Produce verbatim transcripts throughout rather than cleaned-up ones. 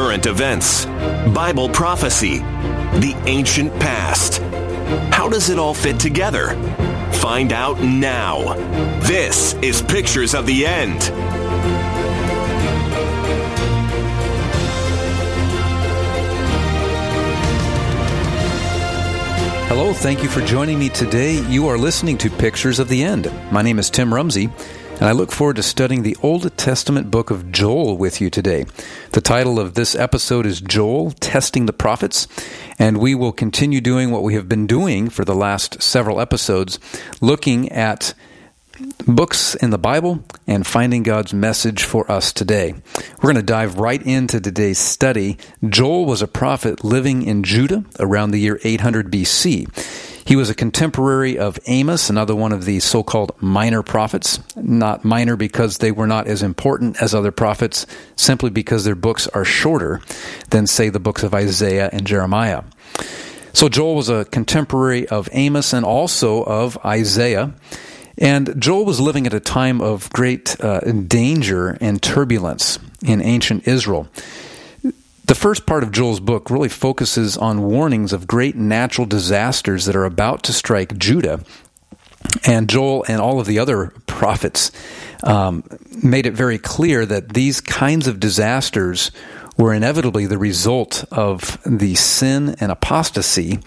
current events, Bible prophecy, the ancient past. How does it all fit together? Find out now. This is Pictures of the End. Hello, thank you for joining me today. You are listening to Pictures of the End. My name is Tim Rumsey, and I look forward to studying the Old Testament book of Joel with you today. The title of this episode is Joel, Testing the Prophets, and we will continue doing what we have been doing for the last several episodes, looking at books in the Bible and finding God's message for us today. We're going to dive right into today's study. Joel was a prophet living in Judah around the year eight hundred B C. He was a contemporary of Amos, another one of the so-called minor prophets. Not minor because they were not as important as other prophets, simply because their books are shorter than, say, the books of Isaiah and Jeremiah. So Joel was a contemporary of Amos and also of Isaiah. And Joel was living at a time of great uh, danger and turbulence in ancient Israel. The first part of Joel's book really focuses on warnings of great natural disasters that are about to strike Judah. And Joel and all of the other prophets um, made it very clear that these kinds of disasters were inevitably the result of the sin and apostasy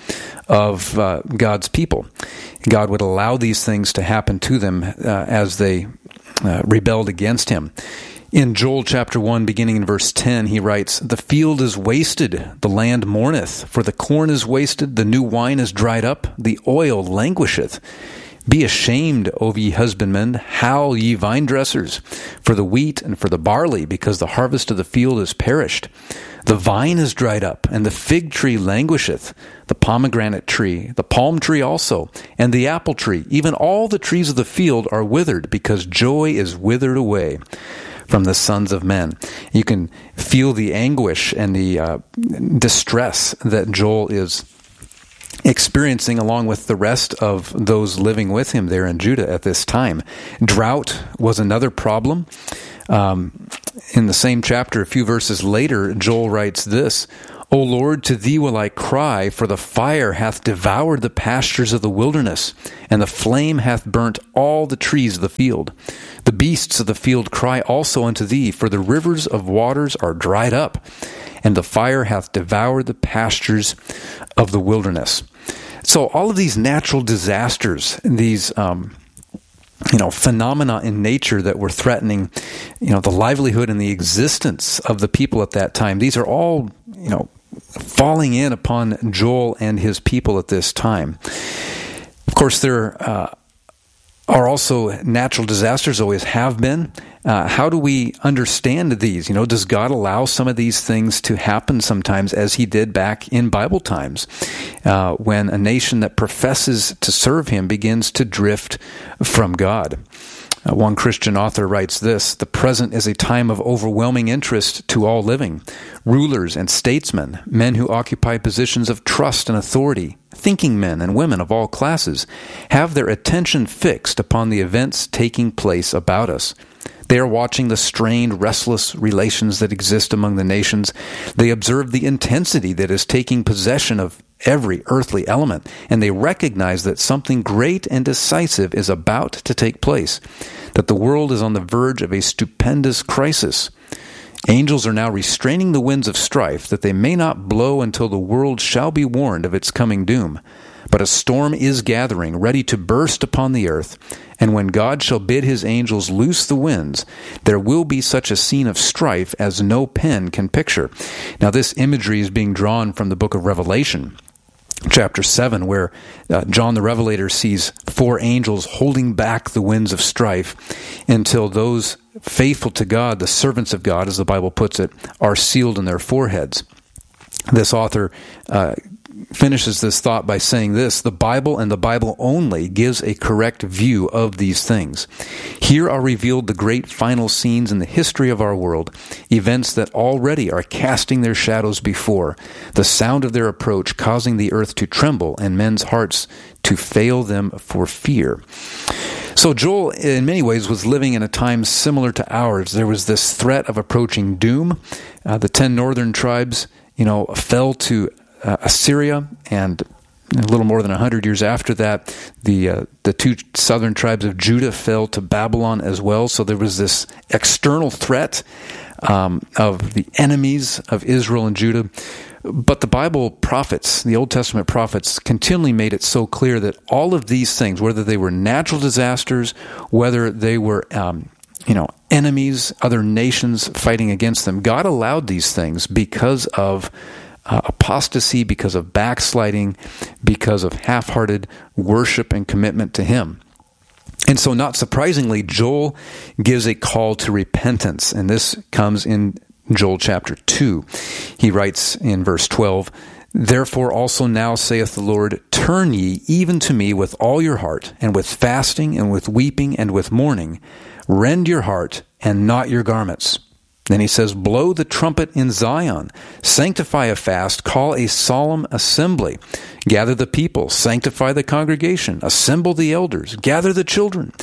of uh, God's people. God would allow these things to happen to them uh, as they uh, rebelled against Him. In Joel chapter one, beginning in verse ten, he writes, "The field is wasted, the land mourneth, for the corn is wasted, the new wine is dried up, the oil languisheth. Be ashamed, O ye husbandmen, howl ye vine dressers, for the wheat and for the barley, because the harvest of the field is perished. The vine is dried up, and the fig tree languisheth, the pomegranate tree, the palm tree also, and the apple tree, even all the trees of the field are withered, because joy is withered away from the sons of men." You can feel the anguish and the uh, distress that Joel is experiencing along with the rest of those living with him there in Judah at this time. Drought was another problem. Um, in the same chapter, a few verses later, Joel writes this, "O Lord, to thee will I cry, for the fire hath devoured the pastures of the wilderness, and the flame hath burnt all the trees of the field. The beasts of the field cry also unto thee, for the rivers of waters are dried up, and the fire hath devoured the pastures of the wilderness." So all of these natural disasters, these um, you know phenomena in nature that were threatening, you know, the livelihood and the existence of the people at that time, these are all, you know, falling in upon Joel and his people at this time. Of course, there uh, are also natural disasters, always have been. Uh, how do we understand these? You know, does God allow some of these things to happen sometimes, as He did back in Bible times, uh, when a nation that professes to serve Him begins to drift from God? Uh, one Christian author writes this, "The present is a time of overwhelming interest to all living. Rulers and statesmen, men who occupy positions of trust and authority, thinking men and women of all classes, have their attention fixed upon the events taking place about us. They are watching the strained, restless relations that exist among the nations. They observe the intensity that is taking possession of every earthly element, and they recognize that something great and decisive is about to take place, that the world is on the verge of a stupendous crisis. Angels are now restraining the winds of strife, that they may not blow until the world shall be warned of its coming doom. But a storm is gathering, ready to burst upon the earth, and when God shall bid His angels loose the winds, there will be such a scene of strife as no pen can picture." Now, this imagery is being drawn from the book of Revelation, chapter seven, where uh, John the Revelator sees four angels holding back the winds of strife until those faithful to God, the servants of God, as the Bible puts it, are sealed in their foreheads. This author uh, finishes this thought by saying this: "The Bible and the Bible only gives a correct view of these things. Here are revealed the great final scenes in the history of our world, events that already are casting their shadows before, the sound of their approach causing the earth to tremble and men's hearts to fail them for fear." So Joel, in many ways, was living in a time similar to ours. There was this threat of approaching doom. Uh, the ten northern tribes, you know, fell to uh, Assyria, and a little more than one hundred years after that, the uh, the two southern tribes of Judah fell to Babylon as well. So there was this external threat um, of the enemies of Israel and Judah. But the Bible prophets, the Old Testament prophets, continually made it so clear that all of these things, whether they were natural disasters, whether they were um, you know, enemies, other nations fighting against them, God allowed these things because of uh, apostasy, because of backsliding, because of half-hearted worship and commitment to Him. And so, not surprisingly, Joel gives a call to repentance, and this comes in Joel chapter two. He writes in verse twelve, "Therefore also now saith the Lord, turn ye even to me with all your heart, and with fasting, and with weeping, and with mourning. Rend your heart, and not your garments." Then he says, "Blow the trumpet in Zion, sanctify a fast, call a solemn assembly. Gather the people, sanctify the congregation, assemble the elders, gather the children.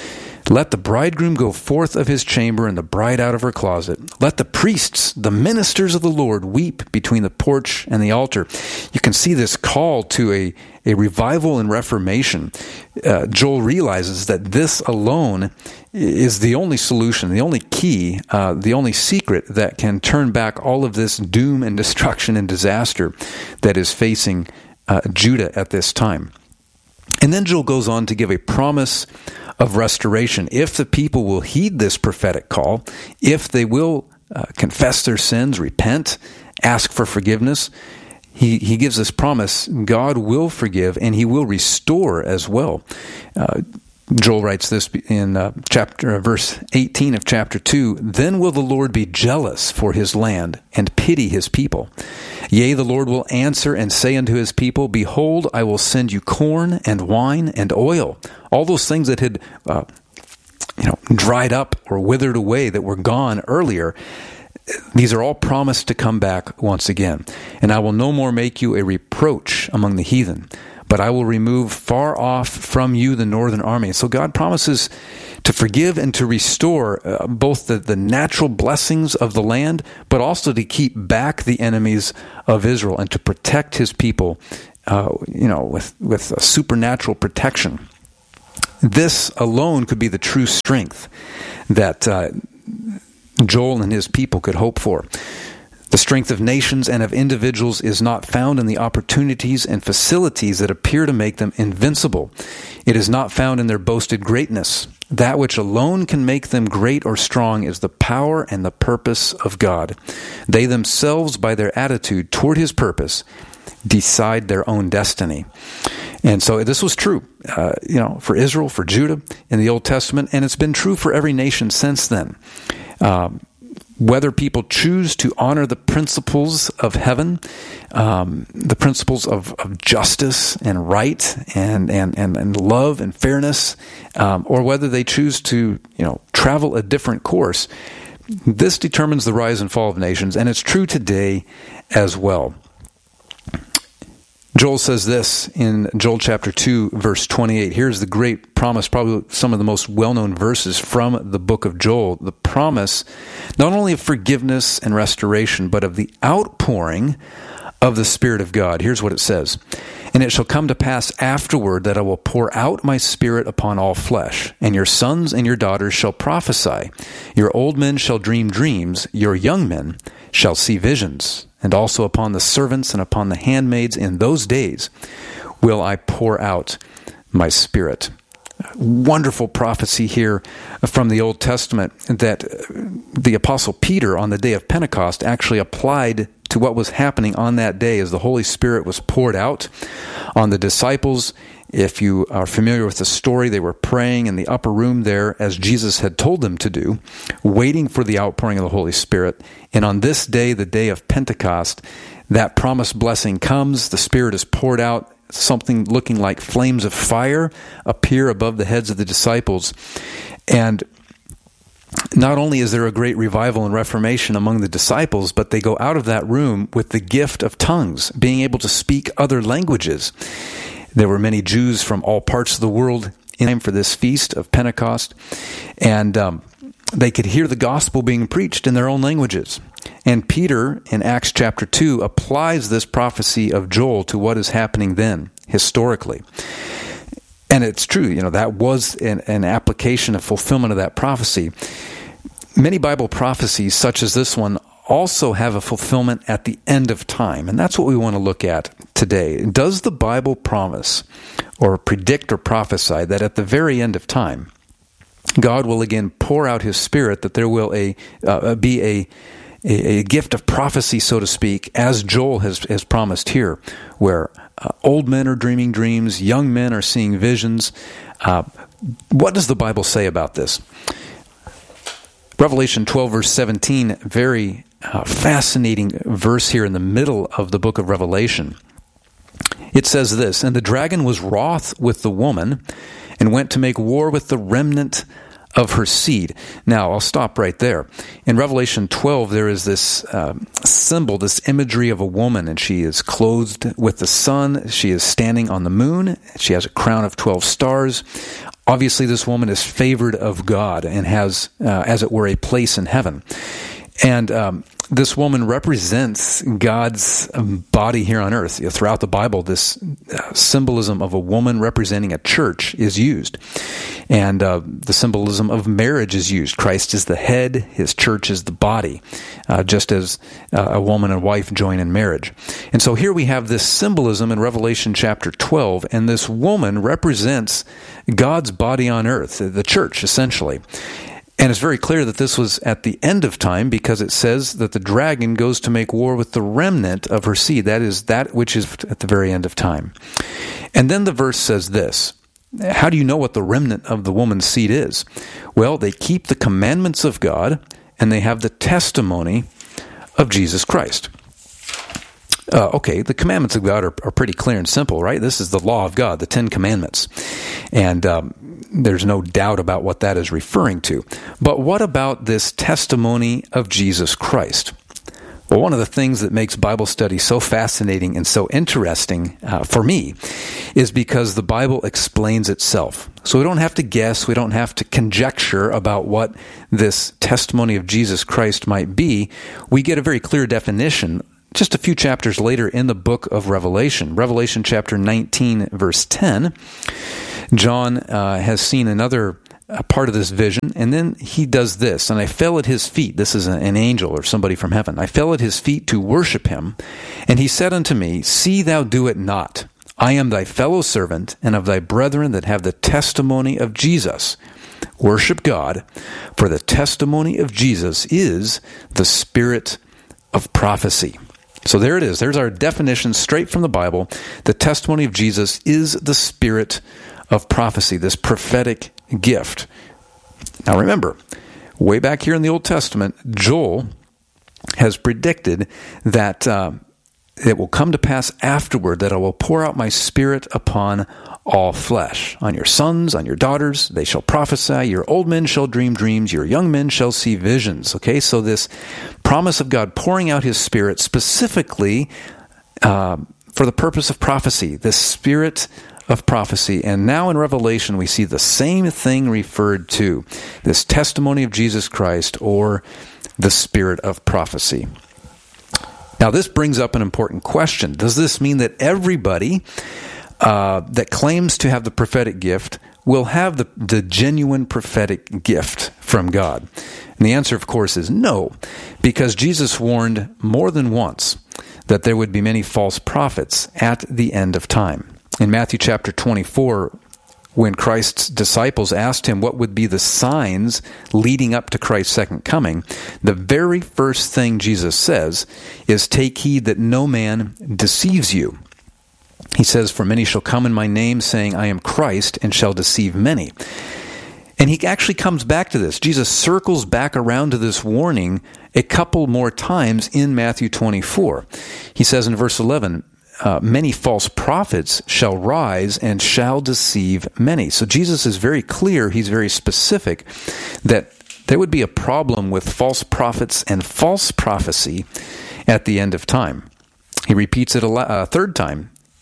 Let the bridegroom go forth of his chamber and the bride out of her closet. Let the priests, the ministers of the Lord, weep between the porch and the altar." You can see this call to a, a revival and reformation. Uh, Joel realizes that this alone is the only solution, the only key, uh, the only secret that can turn back all of this doom and destruction and disaster that is facing uh, Judah at this time. And then Joel goes on to give a promise of restoration. If the people will heed this prophetic call, if they will uh, confess their sins, repent, ask for forgiveness, he, he gives this promise, God will forgive and He will restore as well. Uh, Joel writes this in uh, chapter uh, verse eighteen of chapter two, "Then will the Lord be jealous for His land and pity His people. Yea, the Lord will answer and say unto His people, Behold, I will send you corn and wine and oil." All those things that had uh, you know, dried up or withered away, that were gone earlier, these are all promised to come back once again. "And I will no more make you a reproach among the heathen, but I will remove far off from you the northern army." So God promises to forgive and to restore uh, both the, the natural blessings of the land, but also to keep back the enemies of Israel and to protect His people, uh, you know, with, with a supernatural protection. This alone could be the true strength that uh, Joel and his people could hope for. The strength of nations and of individuals is not found in the opportunities and facilities that appear to make them invincible. It is not found in their boasted greatness. That which alone can make them great or strong is the power and the purpose of God. They themselves, by their attitude toward His purpose, decide their own destiny. And so this was true, uh, you know, for Israel, for Judah in the Old Testament, and it's been true for every nation since then. Um, Whether people choose to honor the principles of heaven, um, the principles of, of justice and right and, and, and, and love and fairness, um, or whether they choose to, you know, travel a different course, this determines the rise and fall of nations, and it's true today as well. Joel says this in Joel chapter two, verse twenty-eight. Here's the great promise, probably some of the most well-known verses from the book of Joel. The promise not only of forgiveness and restoration, but of the outpouring of the Spirit of God. Here's what it says. "And it shall come to pass afterward that I will pour out my Spirit upon all flesh, and your sons and your daughters shall prophesy. Your old men shall dream dreams, your young men shall see visions. And also upon the servants and upon the handmaids in those days will I pour out my Spirit." Wonderful prophecy here from the Old Testament that the Apostle Peter on the day of Pentecost actually applied to what was happening on that day as the Holy Spirit was poured out on the disciples. If you are familiar with the story, they were praying in the upper room there as Jesus had told them to do, waiting for the outpouring of the Holy Spirit. And on this day, the day of Pentecost, that promised blessing comes. The Spirit is poured out. Something looking like flames of fire appear above the heads of the disciples. And not only is there a great revival and reformation among the disciples, but they go out of that room with the gift of tongues, being able to speak other languages. There were many Jews from all parts of the world in time for this feast of Pentecost, and um, they could hear the gospel being preached in their own languages. And Peter, in Acts chapter two, applies this prophecy of Joel to what is happening then, historically. And it's true, you know, that was an, an application, a fulfillment of that prophecy. Many Bible prophecies, such as this one, also have a fulfillment at the end of time. And that's what we want to look at today. Does the Bible promise or predict or prophesy that at the very end of time, God will again pour out His Spirit, that there will a uh, be a, a a gift of prophecy, so to speak, as Joel has, has promised here, where uh, old men are dreaming dreams, young men are seeing visions. Uh, what does the Bible say about this? Revelation twelve, verse seventeen, very uh, fascinating verse here in the middle of the book of Revelation. It says this, "And the dragon was wroth with the woman, and went to make war with the remnant of her seed." Now, I'll stop right there. In Revelation twelve, there is this uh, symbol, this imagery of a woman, and she is clothed with the sun. She is standing on the moon. She has a crown of twelve stars. Obviously, this woman is favored of God and has, uh, as it were, a place in heaven. And um, this woman represents God's body here on earth. Throughout the Bible, this uh, symbolism of a woman representing a church is used. And uh, the symbolism of marriage is used. Christ is the head, His church is the body, uh, just as uh, a woman and wife join in marriage. And so here we have this symbolism in Revelation chapter twelve, and this woman represents God's body on earth, the church, essentially. And it's very clear that this was at the end of time, because it says that the dragon goes to make war with the remnant of her seed. That is that which is at the very end of time. And then the verse says this. How do you know what the remnant of the woman's seed is? Well, they keep the commandments of God, and they have the testimony of Jesus Christ. Uh, okay, the commandments of God are, are pretty clear and simple, right? This is the law of God, the Ten Commandments. And um, there's no doubt about what that is referring to. But what about this testimony of Jesus Christ? Well, one of the things that makes Bible study so fascinating and so interesting uh, for me is because the Bible explains itself. So we don't have to guess, we don't have to conjecture about what this testimony of Jesus Christ might be. We get a very clear definition just a few chapters later in the book of Revelation. Revelation chapter nineteen, verse ten. John uh, has seen another uh, part of this vision, and then he does this. "And I fell at his feet." This is an angel or somebody from heaven. "I fell at his feet to worship him. And he said unto me, See thou do it not. I am thy fellow servant, and of thy brethren that have the testimony of Jesus. Worship God, for the testimony of Jesus is the spirit of prophecy." So there it is. There's our definition straight from the Bible. The testimony of Jesus is the spirit of prophecy, this prophetic gift. Now remember, way back here in the Old Testament, Joel has predicted that uh, it will come to pass afterward that I will pour out my spirit upon all flesh. On your sons, on your daughters, they shall prophesy. Your old men shall dream dreams. Your young men shall see visions. Okay, so this promise of God pouring out His Spirit specifically uh, for the purpose of prophecy, this spirit of prophecy. And now in Revelation, we see the same thing referred to, this testimony of Jesus Christ, or the spirit of prophecy. Now, this brings up an important question. Does this mean that everybody uh, that claims to have the prophetic gift will have the, the genuine prophetic gift from God? And the answer, of course, is no, because Jesus warned more than once that there would be many false prophets at the end of time. In Matthew chapter twenty-four, when Christ's disciples asked Him what would be the signs leading up to Christ's second coming, the very first thing Jesus says is, "Take heed that no man deceives you." He says, "For many shall come in my name, saying, I am Christ, and shall deceive many." And He actually comes back to this. Jesus circles back around to this warning a couple more times in Matthew twenty-four. He says in verse eleven, Uh, many false prophets shall rise and shall deceive many. So Jesus is very clear, He's very specific, that there would be a problem with false prophets and false prophecy at the end of time. He repeats it a, la- a third time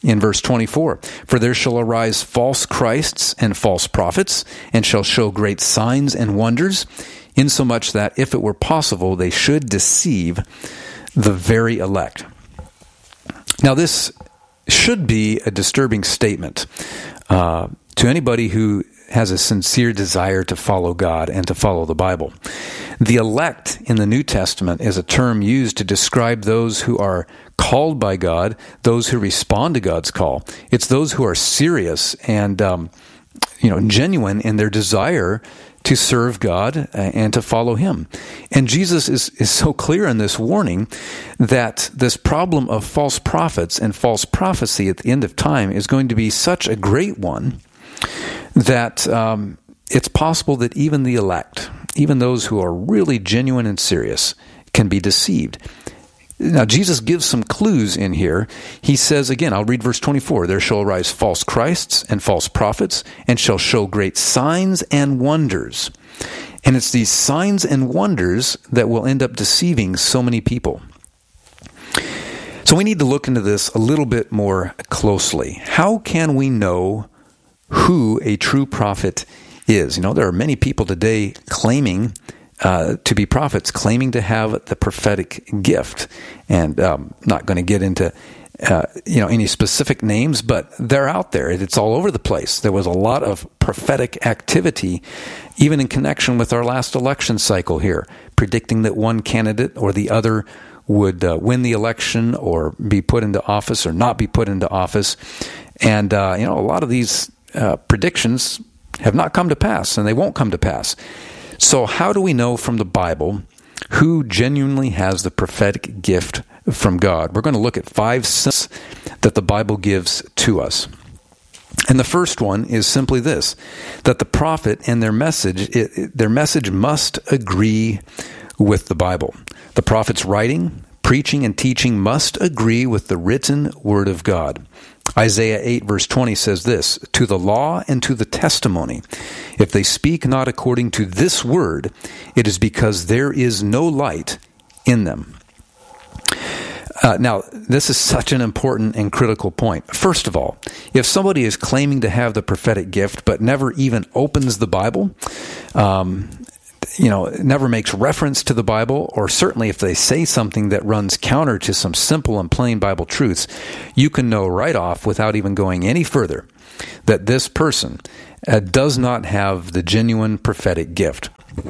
in verse twenty-four. For there shall arise false Christs and false prophets, and shall show great signs and wonders, insomuch that, if it were possible, they should deceive the very elect. Now, this should be a disturbing statement uh, to anybody who has a sincere desire to follow God and to follow the Bible. The elect in the New Testament is a term used to describe those who are called by God, those who respond to God's call. It's those who are serious and um, you know, genuine in their desire to serve God and to follow Him. And Jesus is, is so clear in this warning that this problem of false prophets and false prophecy at the end of time is going to be such a great one that um, it's possible that even the elect, even those who are really genuine and serious, can be deceived. Now, Jesus gives some clues in here. He says, again, I'll read verse twenty-four, there shall arise false Christs and false prophets, and shall show great signs and wonders. And it's these signs and wonders that will end up deceiving so many people. So we need to look into this a little bit more closely. How can we know who a true prophet is? You know, there are many people today claiming Uh, to be prophets, claiming to have the prophetic gift. And um, not going to get into uh, you know any specific names, but they're out there. It's all over the place. There was a lot of prophetic activity, even in connection with our last election cycle here, predicting that one candidate or the other would uh, win the election or be put into office or not be put into office. And uh, you know, a lot of these uh, predictions have not come to pass, and they won't come to pass. So how do we know from the Bible who genuinely has the prophetic gift from God? We're going to look at five symbols that the Bible gives to us. And the first one is simply this, that the prophet and their message, it, it, their message must agree with the Bible. The prophet's writing, preaching, and teaching must agree with the written Word of God. Isaiah eight verse twenty says this, to the law and to the testimony, if they speak not according to this word, it is because there is no light in them. Uh, now, this is such an important and critical point. First of all, if somebody is claiming to have the prophetic gift but never even opens the Bible, um, you know, never makes reference to the Bible, or certainly if they say something that runs counter to some simple and plain Bible truths, you can know right off, without even going any further, that this person uh, does not have the genuine prophetic gift.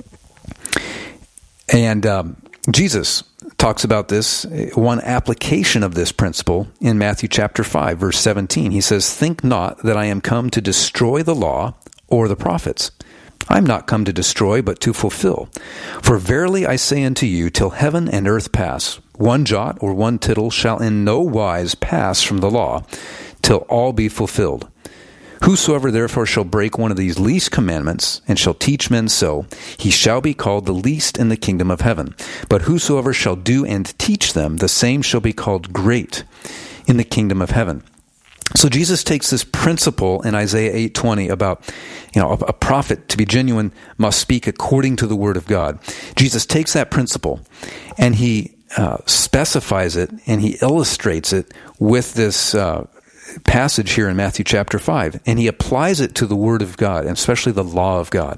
And um, Jesus talks about this, one application of this principle in Matthew chapter five, verse seventeen. He says, think not that I am come to destroy the law or the prophets. I am not come to destroy, but to fulfill. For verily I say unto you, till heaven and earth pass, one jot or one tittle shall in no wise pass from the law, till all be fulfilled. Whosoever therefore shall break one of these least commandments, and shall teach men so, he shall be called the least in the kingdom of heaven. But whosoever shall do and teach them, the same shall be called great in the kingdom of heaven. So Jesus takes this principle in Isaiah eight twenty about, you know, a, a prophet to be genuine must speak according to the word of God. Jesus takes that principle and he uh, specifies it and he illustrates it with this uh, passage here in Matthew chapter five, and he applies it to the word of God, and especially the law of God.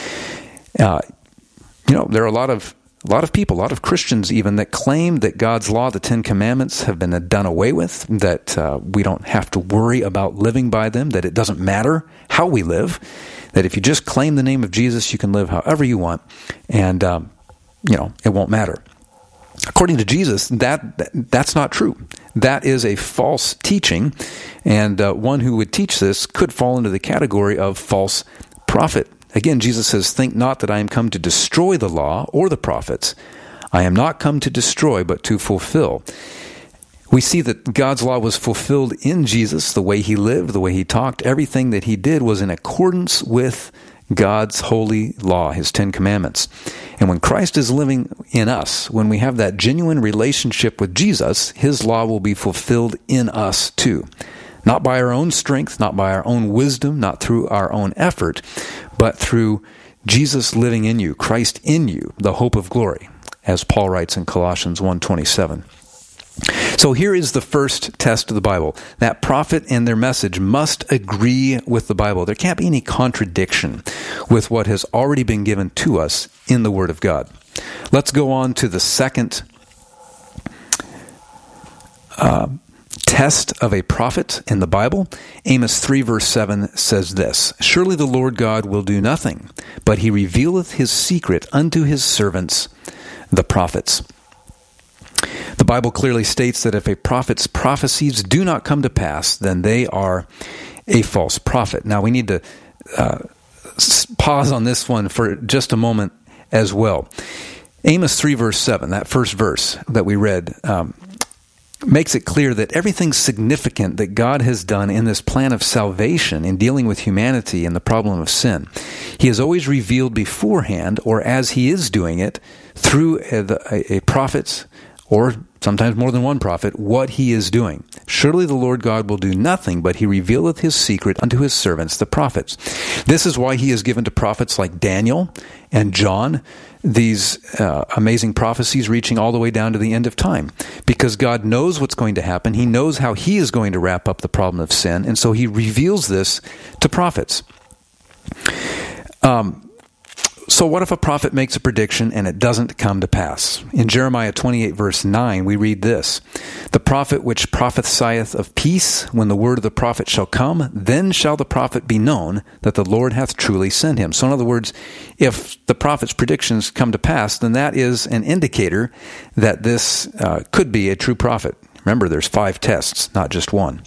Uh, you know, there are a lot of A lot of people, a lot of Christians even, that claim that God's law, the Ten Commandments, have been done away with, that uh, we don't have to worry about living by them, that it doesn't matter how we live, that if you just claim the name of Jesus, you can live however you want, and, um, you know, it won't matter. According to Jesus, that, that that's not true. That is a false teaching, and uh, one who would teach this could fall into the category of false prophet. Again, Jesus says, think not that I am come to destroy the law or the prophets. I am not come to destroy, but to fulfill. We see that God's law was fulfilled in Jesus, the way he lived, the way he talked. Everything that he did was in accordance with God's holy law, his Ten Commandments. And when Christ is living in us, when we have that genuine relationship with Jesus, his law will be fulfilled in us too. Not by our own strength, not by our own wisdom, not through our own effort, but through Jesus living in you, Christ in you, the hope of glory, as Paul writes in Colossians one twenty-seven. So here is the first test of the Bible. That prophet and their message must agree with the Bible. There can't be any contradiction with what has already been given to us in the Word of God. Let's go on to the second uh, test of a prophet in the Bible. Amos three verse seven says this, "Surely the Lord God will do nothing, but he revealeth his secret unto his servants, the prophets." The Bible clearly states that if a prophet's prophecies do not come to pass, then they are a false prophet. Now we need to uh, pause on this one for just a moment as well. Amos three verse seven, that first verse that we read, um, makes it clear that everything significant that God has done in this plan of salvation in dealing with humanity and the problem of sin, he has always revealed beforehand, or as he is doing it, through a, a, a prophet, or sometimes more than one prophet, what he is doing. Surely the Lord God will do nothing, but he revealeth his secret unto his servants, the prophets. This is why he has given to prophets like Daniel and John these uh, amazing prophecies reaching all the way down to the end of time. Because God knows what's going to happen. He knows how he is going to wrap up the problem of sin, and so he reveals this to prophets. Um, So what if a prophet makes a prediction and it doesn't come to pass? In Jeremiah twenty-eight verse nine, we read this, "The prophet which prophesieth of peace, when the word of the prophet shall come, then shall the prophet be known that the Lord hath truly sent him." So in other words, if the prophet's predictions come to pass, then that is an indicator that this uh, could be a true prophet. Remember, there's five tests, not just one.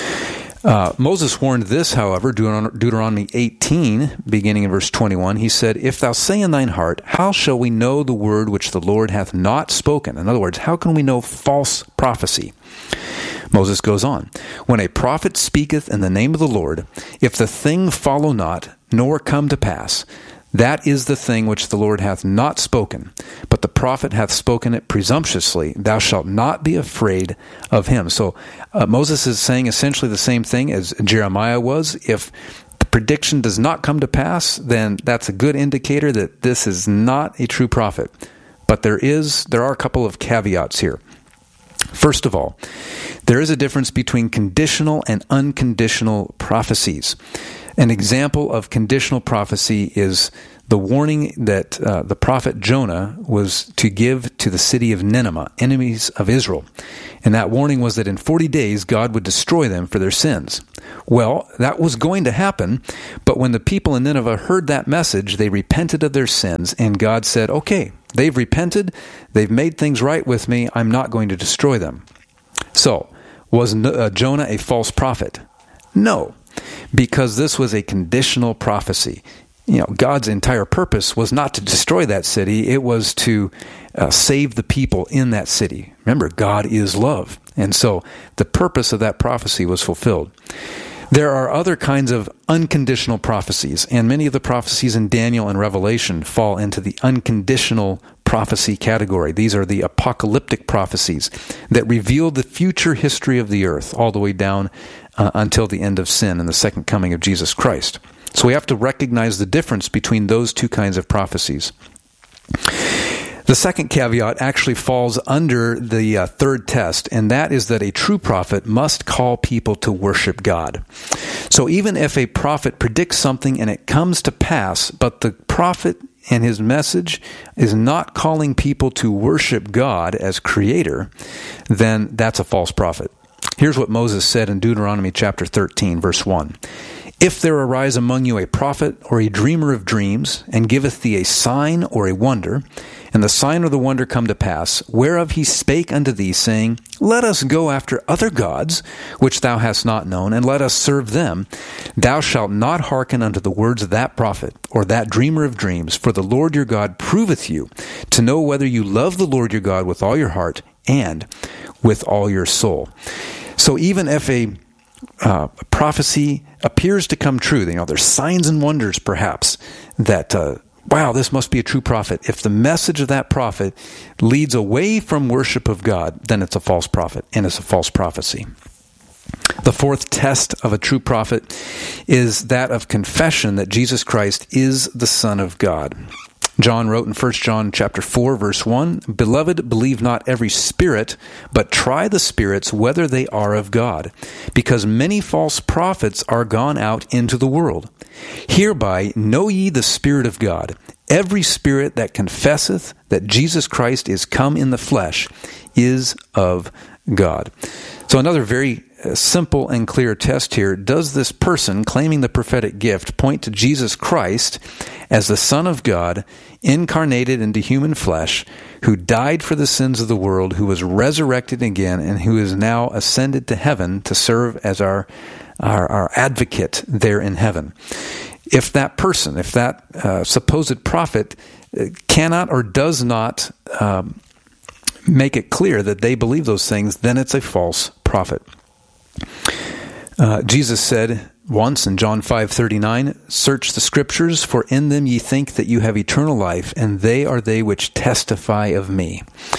Uh, Moses warned this, however, Deuteron- Deuteronomy eighteen, beginning in verse twenty-one. He said, "If thou say in thine heart, how shall we know the word which the Lord hath not spoken?" In other words, how can we know false prophecy? Moses goes on, "When a prophet speaketh in the name of the Lord, if the thing follow not, nor come to pass, that is the thing which the Lord hath not spoken, but the prophet hath spoken it presumptuously. Thou shalt not be afraid of him." So uh, Moses is saying essentially the same thing as Jeremiah was. If the prediction does not come to pass, then that's a good indicator that this is not a true prophet. But there is, there are a couple of caveats here. First of all, there is a difference between conditional and unconditional prophecies. An example of conditional prophecy is the warning that uh, the prophet Jonah was to give to the city of Nineveh, enemies of Israel. And that warning was that in forty days God would destroy them for their sins. Well, that was going to happen, but when the people in Nineveh heard that message, they repented of their sins, and God said, okay, they've repented, they've made things right with me, I'm not going to destroy them. So, was uh, Jonah a false prophet? No. Because this was a conditional prophecy. You know, God's entire purpose was not to destroy that city. It was to uh, save the people in that city. Remember, God is love. And so the purpose of that prophecy was fulfilled. There are other kinds of unconditional prophecies, and many of the prophecies in Daniel and Revelation fall into the unconditional prophecy category. These are the apocalyptic prophecies that reveal the future history of the earth all the way down uh, until the end of sin and the second coming of Jesus Christ. So we have to recognize the difference between those two kinds of prophecies. The second caveat actually falls under the uh, third test, and that is that a true prophet must call people to worship God. So even if a prophet predicts something and it comes to pass, but the prophet and his message is not calling people to worship God as creator, then that's a false prophet. Here's what Moses said in Deuteronomy chapter thirteen, verse one. "If there arise among you a prophet or a dreamer of dreams, and giveth thee a sign or a wonder, and the sign or the wonder come to pass, whereof he spake unto thee, saying, Let us go after other gods, which thou hast not known, and let us serve them, thou shalt not hearken unto the words of that prophet, or that dreamer of dreams, for the Lord your God proveth you, to know whether you love the Lord your God with all your heart, and with all your soul." So even if a Uh, prophecy appears to come true, you know, there's signs and wonders perhaps that, uh, wow, this must be a true prophet. If the message of that prophet leads away from worship of God, then it's a false prophet and it's a false prophecy. The fourth test of a true prophet is that of confession that Jesus Christ is the Son of God. John wrote in First John chapter four, verse one, "Beloved, believe not every spirit, but try the spirits whether they are of God, because many false prophets are gone out into the world. Hereby know ye the Spirit of God. Every spirit that confesseth that Jesus Christ is come in the flesh is of God." So another very simple and clear test here. Does this person claiming the prophetic gift point to Jesus Christ as the Son of God, incarnated into human flesh, who died for the sins of the world, who was resurrected again, and who is now ascended to heaven to serve as our our, our advocate there in heaven? If that person, if that uh, supposed prophet cannot or does not um, make it clear that they believe those things, then it's a false prophet. Uh, Jesus said once in John five thirty-nine, "Search the Scriptures, for in them ye think that you have eternal life, and they are they which testify of me."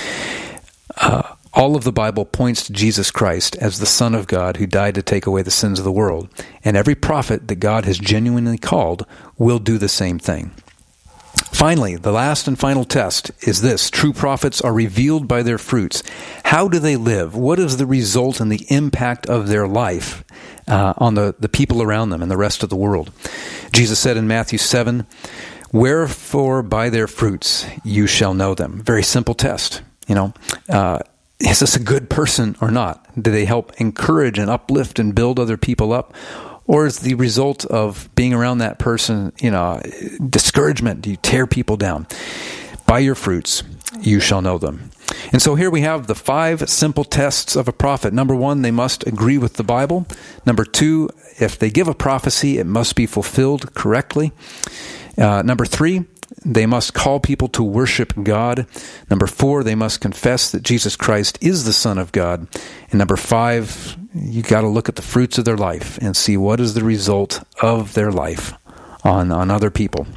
Uh, all of the Bible points to Jesus Christ as the Son of God who died to take away the sins of the world. And every prophet that God has genuinely called will do the same thing. Finally, the last and final test is this. True prophets are revealed by their fruits. How do they live? What is the result and the impact of their life uh, on the, the people around them and the rest of the world? Jesus said in Matthew seven, "Wherefore by their fruits you shall know them." Very simple test. You know, uh, is this a good person or not? Do they help encourage and uplift and build other people up? Or is the result of being around that person, you know, discouragement? Do you tear people down? By your fruits, you shall know them. And so here we have the five simple tests of a prophet. Number one, they must agree with the Bible. Number two, if they give a prophecy, it must be fulfilled correctly. Uh, number three, they must call people to worship God. Number four, they must confess that Jesus Christ is the Son of God. And number five, you got to look at the fruits of their life and see what is the result of their life on, on other people.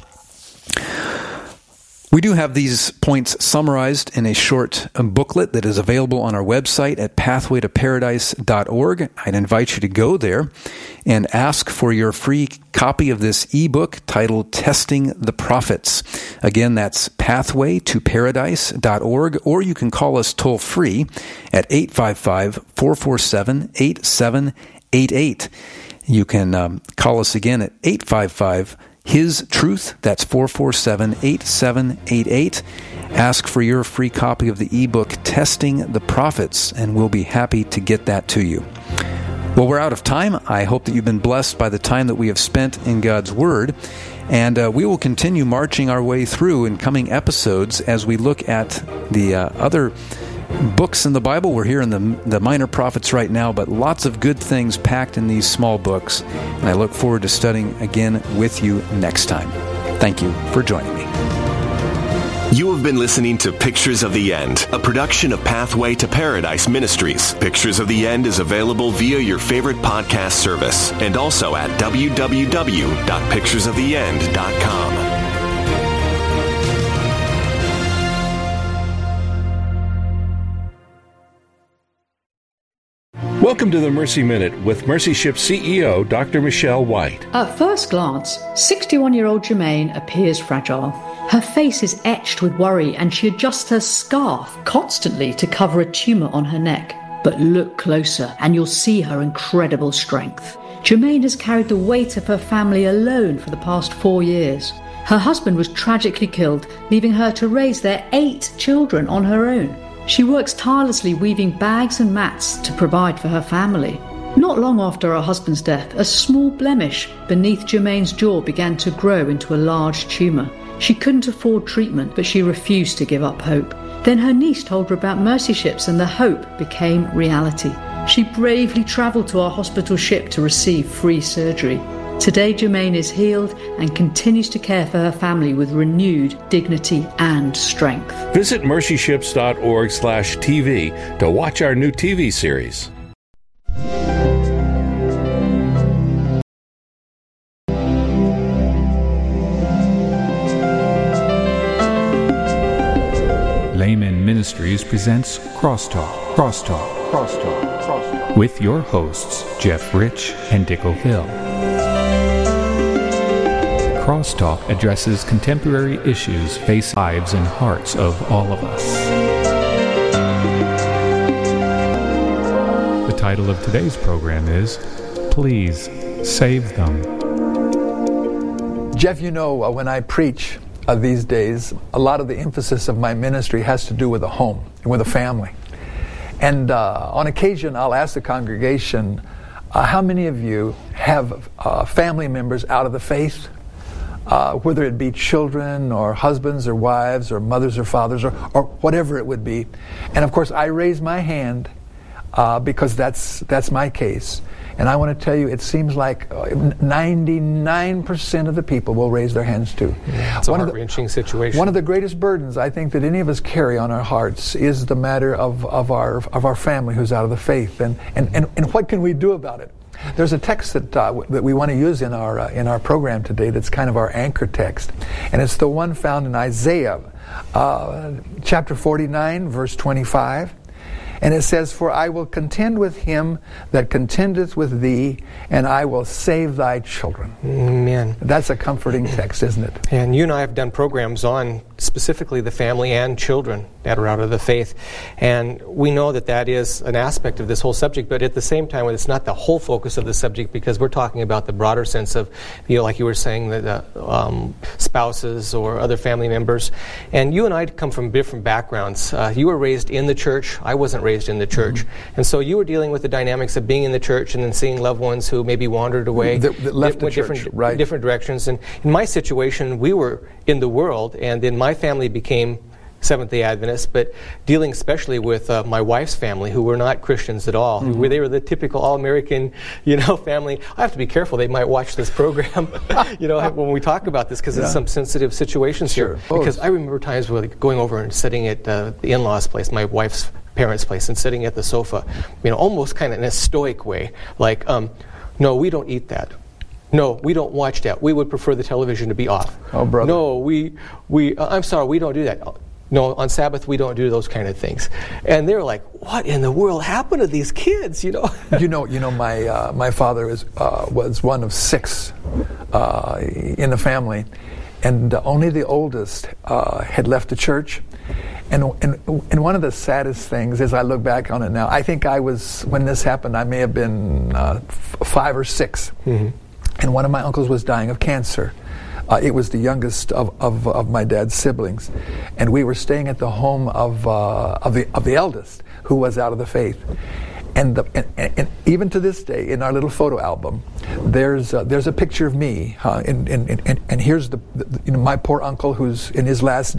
We do have these points summarized in a short booklet that is available on our website at pathway to paradise dot org. I'd invite you to go there and ask for your free copy of this ebook titled Testing the Prophets. Again, that's pathway to paradise dot org, or you can call us toll free at eight five five, four four seven, eight seven eight eight. You can um, call us again at eight five five, His Truth. That's four four seven, eight seven eight eight. Ask for your free copy of the ebook Testing the Prophets, and we'll be happy to get that to you. Well, we're out of time. I hope that you've been blessed by the time that we have spent in God's Word. And uh, we will continue marching our way through in coming episodes as we look at the uh, other books in the Bible. We're here in the, the Minor Prophets right now, but lots of good things packed in these small books. And I look forward to studying again with you next time. Thank you for joining me. You have been listening to Pictures of the End, a production of Pathway to Paradise Ministries. Pictures of the End is available via your favorite podcast service and also at w w w dot pictures of the end dot com. Welcome to the Mercy Minute with Mercy Ship C E O Doctor Michelle White. At first glance, sixty-one-year-old Germaine appears fragile. Her face is etched with worry and she adjusts her scarf constantly to cover a tumour on her neck. But look closer and you'll see her incredible strength. Germaine has carried the weight of her family alone for the past four years. Her husband was tragically killed, leaving her to raise their eight children on her own. She works tirelessly weaving bags and mats to provide for her family. Not long after her husband's death, a small blemish beneath Germaine's jaw began to grow into a large tumour. She couldn't afford treatment, but she refused to give up hope. Then her niece told her about Mercy Ships and the hope became reality. She bravely travelled to our hospital ship to receive free surgery. Today, Germaine is healed and continues to care for her family with renewed dignity and strength. Visit mercy ships dot org slash T V to watch our new T V series. Layman Ministries presents Crosstalk, Crosstalk, Crosstalk, Crosstalk, with your hosts, Jeff Rich and Dick O'Phil. Crosstalk addresses contemporary issues facing lives and hearts of all of us. The title of today's program is Please Save Them. Jeff, you know, uh, when I preach uh, these days, a lot of the emphasis of my ministry has to do with a home, with a family. And uh, on occasion, I'll ask the congregation, uh, how many of you have uh, family members out of the faith? Uh, whether it be children or husbands or wives or mothers or fathers or, or whatever it would be. And of course, I raise my hand uh, because that's that's my case. And I want to tell you, it seems like ninety-nine percent of the people will raise their hands too. Yeah, it's a heart-wrenching situation. One of the greatest burdens I think that any of us carry on our hearts is the matter of, of our of our family who's out of the faith. And, and, and, and what can we do about it? There's a text that uh, w- that we want to use in our uh, in our program today that's kind of our anchor text. And it's the one found in Isaiah uh, chapter forty-nine, verse twenty-five. And it says, "For I will contend with him that contendeth with thee, and I will save thy children." Amen. That's a comforting text, isn't it? And you and I have done programs on specifically the family and children that are out of the faith. And we know that that is an aspect of this whole subject, but at the same time, it's not the whole focus of the subject because we're talking about the broader sense of, you know, like you were saying, the uh, um, spouses or other family members. And you and I come from different backgrounds. Uh, you were raised in the church. I wasn't raised in the church. Mm-hmm. And so you were dealing with the dynamics of being in the church and then seeing loved ones who maybe wandered away. That, that left di- the church, different, right. different directions. And in my situation, we were in the world, and then my family became Seventh-day Adventists, but dealing especially with uh, my wife's family, who were not Christians at all. Mm-hmm. Who were, they were the typical all-American, you know, family. I have to be careful; they might watch this program, you know, when we talk about this, because yeah. There's some sensitive situations sure. here. Because I remember times where like, going over and sitting at uh, the in-laws' place, my wife's parents' place, and sitting at the sofa, you know, almost kind of in a stoic way, like, um, "No, we don't eat that. No, we don't watch that. We would prefer the television to be off. Oh, brother. No, we we. Uh, I'm sorry, we don't do that." No, on Sabbath we don't do those kind of things. And they're like, what in the world happened to these kids, you know? you know, you know, my uh, my father is, uh, was one of six uh, in the family, and uh, only the oldest uh, had left the church. And, and and one of the saddest things, as I look back on it now, I think I was, when this happened, I may have been uh, f- five or six. Mm-hmm. And one of my uncles was dying of cancer. Uh, it was the youngest of, of, of my dad's siblings, and we were staying at the home of uh, of the of the eldest, who was out of the faith. And, the, and, and, and even to this day, in our little photo album, there's uh, there's a picture of me, uh, and, and, and and here's the, the you know my poor uncle who's in his last